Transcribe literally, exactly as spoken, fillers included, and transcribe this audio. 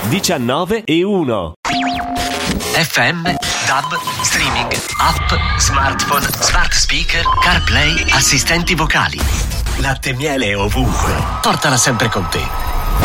diciannove e uno. F M, DAB, streaming, app, smartphone, smart speaker, CarPlay, assistenti vocali. Latte e miele ovunque. Portala sempre con te.